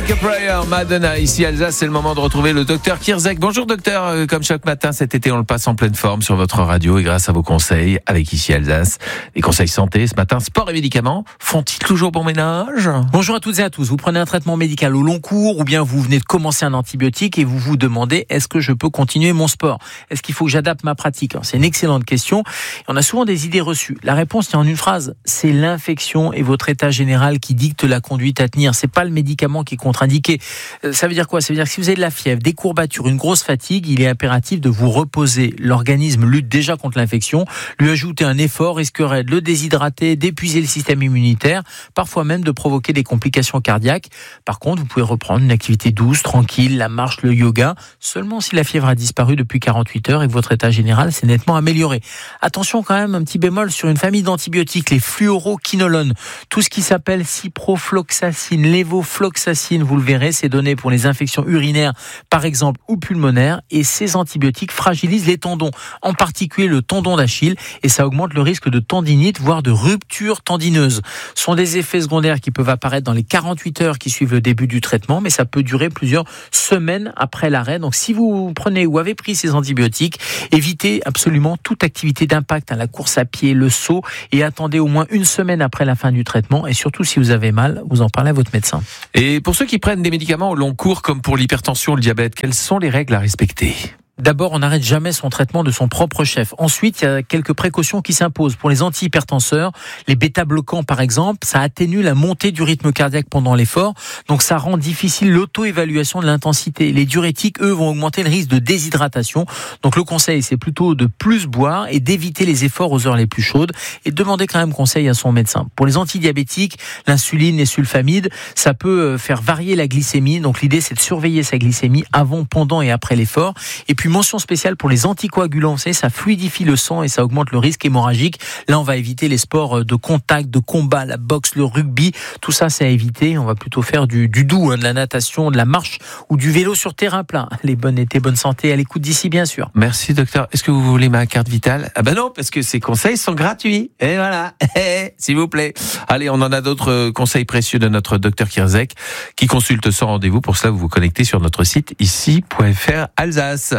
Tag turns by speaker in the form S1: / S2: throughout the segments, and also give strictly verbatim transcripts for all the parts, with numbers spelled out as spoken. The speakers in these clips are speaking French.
S1: Like a Prayer, Madonna. Ici Alsace, c'est le moment de retrouver le docteur Kierzek. Bonjour docteur, comme chaque matin cet été on le passe en pleine forme sur votre radio et grâce à vos conseils avec Ici Alsace. Les conseils santé ce matin, sport et médicaments, font-ils toujours bon ménage?
S2: Bonjour à toutes et à tous, vous prenez un traitement médical au long cours ou bien vous venez de commencer un antibiotique et vous vous demandez est-ce que je peux continuer mon sport? Est-ce qu'il faut que j'adapte ma pratique? C'est une excellente question. On a souvent des idées reçues. La réponse est en une phrase, c'est l'infection et votre état général qui dicte la conduite à tenir. C'est pas le médicament qui est contre-indiqué. Ça veut dire quoi? Ça veut dire que si vous avez de la fièvre, des courbatures, une grosse fatigue, il est impératif de vous reposer. L'organisme lutte déjà contre l'infection. Lui ajouter un effort risquerait de le déshydrater, d'épuiser le système immunitaire, parfois même de provoquer des complications cardiaques. Par contre, vous pouvez reprendre une activité douce, tranquille, la marche, le yoga, seulement si la fièvre a disparu depuis quarante-huit heures et que votre état général s'est nettement amélioré. Attention quand même, un petit bémol sur une famille d'antibiotiques, les fluoroquinolones. Tout ce qui s'appelle ciprofloxacine, lévofloxacine, vous le verrez, c'est donné pour les infections urinaires, par exemple, ou pulmonaires, et ces antibiotiques fragilisent les tendons, en particulier le tendon d'Achille, et ça augmente le risque de tendinite, voire de rupture tendineuse. Ce sont des effets secondaires qui peuvent apparaître dans les quarante-huit heures qui suivent le début du traitement, mais ça peut durer plusieurs semaines après l'arrêt. Donc si vous prenez ou avez pris ces antibiotiques, évitez absolument toute activité d'impact, hein, la course à pied, le saut, et attendez au moins une semaine après la fin du traitement, et surtout si vous avez mal, vous en parlez à votre médecin.
S1: Et pour ceux qui prennent des médicaments au long cours, comme pour l'hypertension ou le diabète, quelles sont les règles à respecter ?
S2: D'abord, on n'arrête jamais son traitement de son propre chef. Ensuite, il y a quelques précautions qui s'imposent. Pour les antihypertenseurs, les bêta-bloquants par exemple, ça atténue la montée du rythme cardiaque pendant l'effort, donc ça rend difficile l'auto-évaluation de l'intensité. Les diurétiques, eux, vont augmenter le risque de déshydratation. Donc le conseil, c'est plutôt de plus boire et d'éviter les efforts aux heures les plus chaudes et de demander quand même conseil à son médecin. Pour les antidiabétiques, l'insuline, les sulfamides, ça peut faire varier la glycémie. Donc l'idée, c'est de surveiller sa glycémie avant, pendant et après l'effort. Et puis mention spéciale pour les anticoagulants, vous savez, ça fluidifie le sang et ça augmente le risque hémorragique. Là, on va éviter les sports de contact, de combat, la boxe, le rugby. Tout ça, c'est à éviter. On va plutôt faire du, du doux, hein, de la natation, de la marche ou du vélo sur terrain plat. Les bonnes étés, bonne santé à l'écoute d'ici, bien sûr.
S1: Merci, docteur. Est-ce que vous voulez ma carte vitale? Ah ben non, parce que ces conseils sont gratuits. Et voilà, s'il vous plaît. Allez, on en a d'autres conseils précieux de notre docteur Kierzek qui consulte sans rendez-vous. Pour cela, vous vous connectez sur notre site ici point f r Alsace.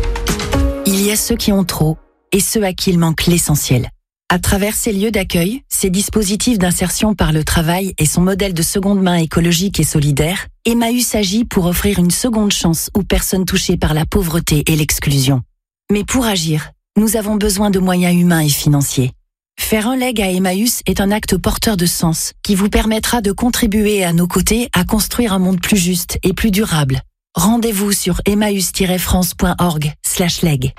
S3: Il y a ceux qui ont trop et ceux à qui il manque l'essentiel. À travers ces lieux d'accueil, ces dispositifs d'insertion par le travail et son modèle de seconde main écologique et solidaire, Emmaüs agit pour offrir une seconde chance aux personnes touchées par la pauvreté et l'exclusion. Mais pour agir, nous avons besoin de moyens humains et financiers. Faire un leg à Emmaüs est un acte porteur de sens qui vous permettra de contribuer à nos côtés à construire un monde plus juste et plus durable. Rendez-vous sur emmaüs tiret france point org slash leg.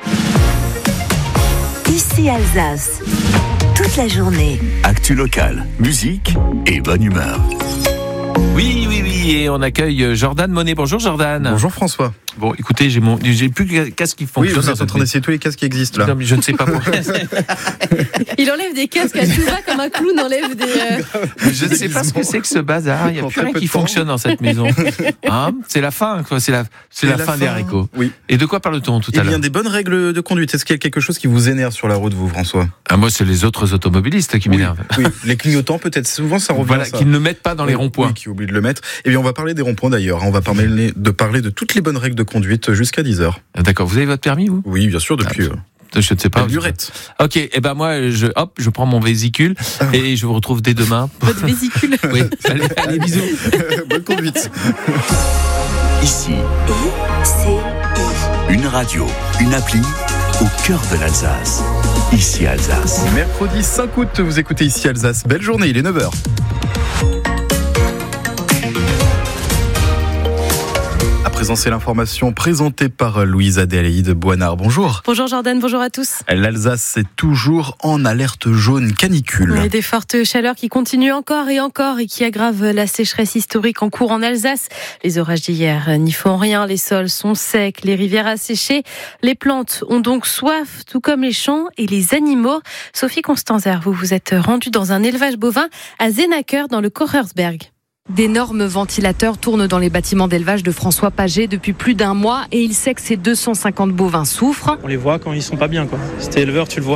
S4: Ici Alsace, toute la journée.
S5: Actu locale, musique et bonne humeur.
S1: Oui, oui, oui, et on accueille Jordan Monet. Bonjour Jordan.
S6: Bonjour François.
S1: Bon, écoutez, j'ai mon, j'ai plus le casque qui fonctionne.
S6: Oui, vous êtes en train d'essayer tous les casques qui existent là.
S1: Non, mais je ne sais pas pourquoi.
S7: Il enlève des casques à tout va comme un clown enlève des. Euh...
S1: Je ne sais pas ce que c'est que ce bazar. Il n'y a plus rien qui fonctionne dans cette maison. Hein, c'est la fin, quoi. C'est la, c'est la, la fin, fin des haricots.
S6: Oui.
S1: Et de quoi parle-t-on tout
S6: Il
S1: à l'heure?
S6: Il y a des bonnes règles de conduite. Est-ce qu'il y a quelque chose qui vous énerve sur la route, vous, François?
S1: Ah, moi, c'est les autres automobilistes qui
S6: oui,
S1: m'énervent.
S6: Oui, les clignotants, peut-être. Souvent, ça revient.
S1: Voilà,
S6: ça.
S1: qu'ils ne mettent pas dans
S6: oui,
S1: les ronds-points.
S6: Oui, qui oublient de le mettre. Et bien, on va parler des ronds-points d'ailleurs. On va parler de parler de toutes les bonnes règles de conduite jusqu'à dix heures.
S1: D'accord. Vous avez votre permis, vous?
S6: Oui, bien sûr, depuis.
S1: Ah, euh, je ne sais pas.
S6: Lurette.
S1: Ok. Et eh ben moi, je hop, je prends mon vésicule et je vous retrouve dès demain.
S7: Votre vésicule.
S1: Oui. Allez, allez, bisous.
S6: Bonne conduite.
S5: Ici.
S4: I C I.
S5: Une radio, une appli au cœur de l'Alsace. Ici Alsace.
S6: Mercredi cinq août, vous écoutez Ici Alsace. Belle journée, il est neuf heures. À présent, c'est l'information présentée par Louise Adélaïde Boinard. Bonjour.
S7: Bonjour Jordan, bonjour à tous.
S6: L'Alsace est toujours en alerte jaune canicule.
S7: Oui, des fortes chaleurs qui continuent encore et encore et qui aggravent la sécheresse historique en cours en Alsace. Les orages d'hier n'y font rien, les sols sont secs, les rivières asséchées. Les plantes ont donc soif, tout comme les champs et les animaux. Sophie Constanzer, vous vous êtes rendue dans un élevage bovin à Zenacker dans le Kochersberg.
S8: D'énormes ventilateurs tournent dans les bâtiments d'élevage de François Paget depuis plus d'un mois et il sait que ces deux cent cinquante bovins souffrent.
S9: On les voit quand ils sont pas bien, quoi. Si t'es éleveur, tu le vois.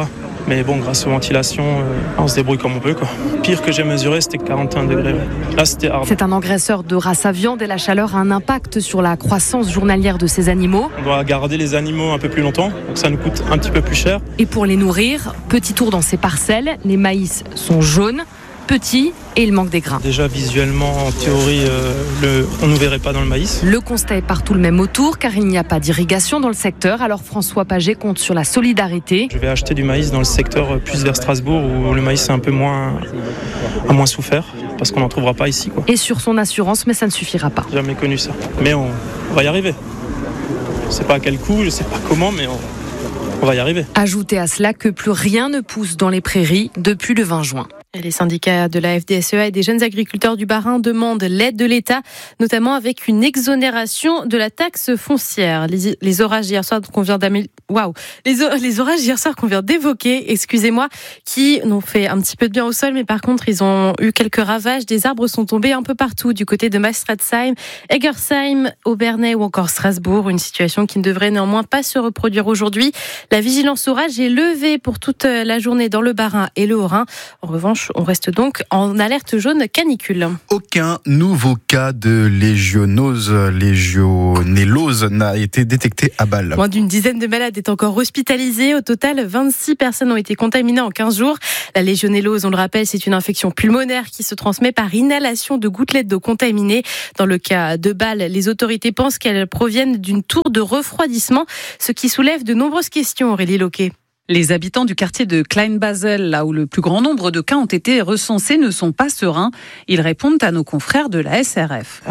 S9: Mais bon, grâce aux ventilations, euh, on se débrouille comme on peut, quoi. Pire que j'ai mesuré, c'était quarante et un degrés. Là, c'était hard.
S8: C'est un engraisseur de race à viande et la chaleur a un impact sur la croissance journalière de ces animaux.
S9: On doit garder les animaux un peu plus longtemps, donc ça nous coûte un petit peu plus cher.
S8: Et pour les nourrir, petit tour dans ces parcelles, les maïs sont jaunes, petits et il manque des grains.
S9: Déjà visuellement, en théorie, euh, le, on ne nous verrait pas dans le maïs.
S8: Le constat est partout le même autour car il n'y a pas d'irrigation dans le secteur. Alors François Paget compte sur la solidarité.
S9: Je vais acheter du maïs dans le secteur plus vers Strasbourg où le maïs est un peu moins, a moins souffert parce qu'on n'en trouvera pas ici, quoi.
S8: Et sur son assurance, mais ça ne suffira pas.
S9: J'ai jamais connu ça. Mais on, on va y arriver. Je ne sais pas à quel coût, je ne sais pas comment, mais on, on va y arriver.
S8: Ajoutez à cela que plus rien ne pousse dans les prairies depuis le vingt juin.
S7: Et les syndicats de la F D S E A et des jeunes agriculteurs du Bas-Rhin demandent l'aide de l'État, notamment avec une exonération de la taxe foncière. Les, les orages hier soir qu'on vient d'amé... Waouh, les, les orages hier soir qu'on vient d'évoquer, excusez-moi, qui n'ont fait un petit peu de bien au sol, mais par contre ils ont eu quelques ravages. Des arbres sont tombés un peu partout du côté de Maastrichtheim, Egersheim, Obernai ou encore Strasbourg. Une situation qui ne devrait néanmoins pas se reproduire aujourd'hui. La vigilance orage est levée pour toute la journée dans le Bas-Rhin et le Haut-Rhin. En revanche, on reste donc en alerte jaune canicule.
S6: Aucun nouveau cas de légionose, légionellose n'a été détecté à Bâle.
S7: Moins d'une dizaine de malades est encore hospitalisés. Au total, vingt-six personnes ont été contaminées en quinze jours. La légionellose, on le rappelle, c'est une infection pulmonaire qui se transmet par inhalation de gouttelettes d'eau contaminées. Dans le cas de Bâle, les autorités pensent qu'elles proviennent d'une tour de refroidissement, ce qui soulève de nombreuses questions, Aurélie Loquet.
S10: Les habitants du quartier de Kleinbasel, là où le plus grand nombre de cas ont été recensés, ne sont pas sereins. Ils répondent à nos confrères de la S R F.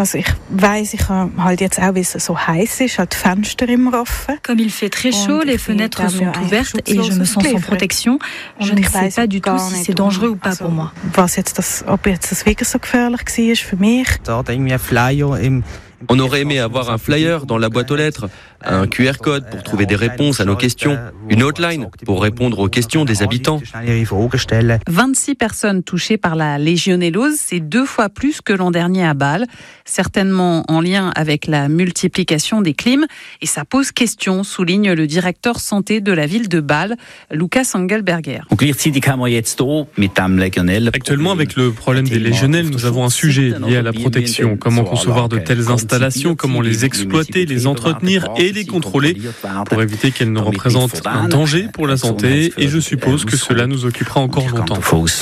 S11: Comme il fait très chaud, les fenêtres sont ouvertes et je me sens sans protection. Je ne sais pas du tout si c'est dangereux ou pas pour moi.
S12: On aurait aimé avoir un flyer dans la boîte aux lettres, un Q R code pour trouver des réponses à nos questions, une hotline pour répondre aux questions des habitants.
S10: vingt-six personnes touchées par la légionellose, c'est deux fois plus que l'an dernier à Bâle, certainement en lien avec la multiplication des clims. Et ça pose question, souligne le directeur santé de la ville de Bâle, Lukas Engelberger.
S13: Actuellement, avec le problème des légionelles, nous avons un sujet lié à la protection. Comment concevoir de telles installations, comment les exploiter, les entretenir et les contrôler pour éviter qu'elles ne représentent un danger pour la santé, et je suppose que cela nous occupera encore longtemps.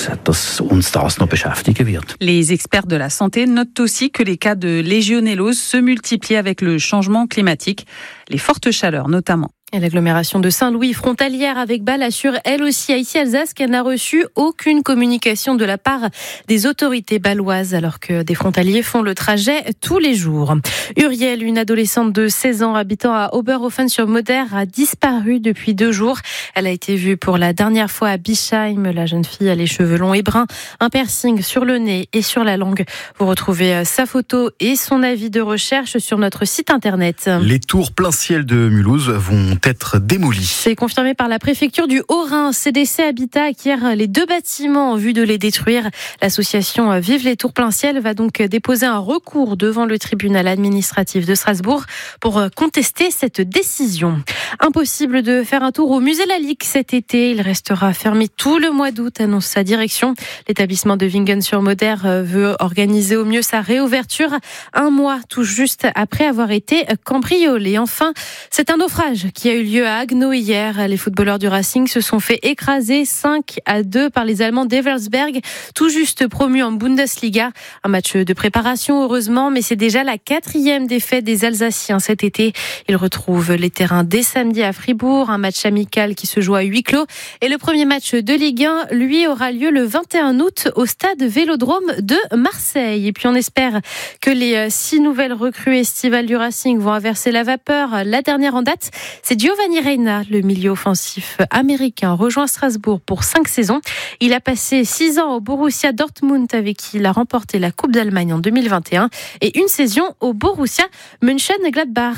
S10: Les experts de la santé notent aussi que les cas de légionellose se multiplient avec le changement climatique, les fortes chaleurs notamment.
S7: Et l'agglomération de Saint-Louis, frontalière avec Bâle, assure elle aussi à ici Alsace qu'elle n'a reçu aucune communication de la part des autorités bâloises, alors que des frontaliers font le trajet tous les jours. Uriel, une adolescente de seize ans habitant à Oberhofen-sur-Moder, a disparu depuis deux jours. Elle a été vue pour la dernière fois à Bischheim. La jeune fille a les cheveux longs et bruns, un piercing sur le nez et sur la langue. Vous retrouvez sa photo et son avis de recherche sur notre site internet.
S6: Les tours plein ciel de Mulhouse vont être démolis.
S7: C'est confirmé par la préfecture du Haut-Rhin. C D C Habitat acquiert les deux bâtiments en vue de les détruire. L'association Vive les Tours Plein Ciel va donc déposer un recours devant le tribunal administratif de Strasbourg pour contester cette décision. Impossible de faire un tour au musée Lalique cet été. Il restera fermé tout le mois d'août, annonce sa direction. L'établissement de Wingen-sur-Moder veut organiser au mieux sa réouverture un mois tout juste après avoir été cambriolé. Enfin, c'est un naufrage qui a eu lieu à Haguenau hier. Les footballeurs du Racing se sont fait écraser cinq à deux par les Allemands d'Eversberg, tout juste promus en Bundesliga. Un match de préparation, heureusement, mais c'est déjà la quatrième défaite des Alsaciens cet été. Ils retrouvent les terrains dès samedi à Fribourg, un match amical qui se joue à huis clos. Et le premier match de Ligue un, lui, aura lieu le vingt et un août au stade Vélodrome de Marseille. Et puis on espère que les six nouvelles recrues estivales du Racing vont inverser la vapeur. La dernière en date, c'est Giovanni Reina, le milieu offensif américain, rejoint Strasbourg pour cinq saisons. Il a passé six ans au Borussia Dortmund avec qui il a remporté la Coupe d'Allemagne en deux mille vingt et un et une saison au Borussia Mönchengladbach.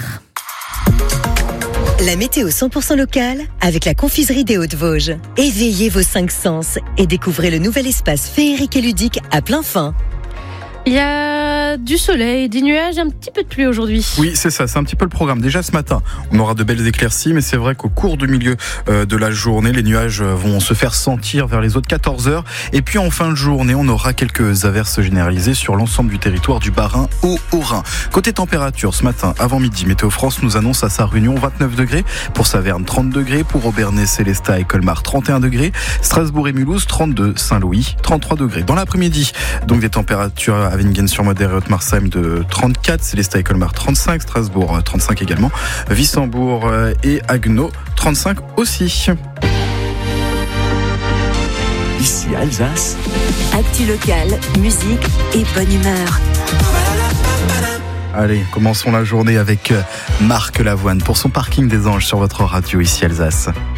S4: La météo cent pour cent locale avec la confiserie des Hauts-de-Vosges. Éveillez vos cinq sens et découvrez le nouvel espace féerique et ludique à Plainfin.
S7: Il y a du soleil, des nuages, un petit peu de pluie aujourd'hui.
S6: Oui, c'est ça, c'est un petit peu le programme. Déjà ce matin, on aura de belles éclaircies, mais c'est vrai qu'au cours du milieu euh, de la journée, les nuages vont se faire sentir vers les autres quatorze heures. Et puis en fin de journée, on aura quelques averses généralisées sur l'ensemble du territoire du Bas-Rhin au Haut-Rhin. Côté température, ce matin, avant midi, Météo France nous annonce à sa réunion vingt-neuf degrés, pour Saverne trente degrés, pour Obernai, Célestat et Colmar trente et un degrés, Strasbourg et Mulhouse trente-deux, Saint-Louis trente-trois degrés. Dans l'après-midi, donc des températures à Avingen-sur-Moder et Haute-Marsheim de trente-quatre, Célestat et Colmar trente-cinq, Strasbourg trente-cinq également, Wissembourg et Haguenau trente-cinq aussi.
S5: Ici Alsace.
S3: Actu locale, musique et bonne humeur.
S6: Allez, commençons la journée avec Marc Lavoine pour son parking des Anges sur votre radio ici Alsace.